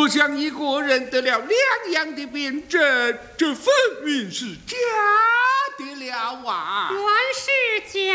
若想一个人得了两样的病症，这分明是假的了啊！ 原是假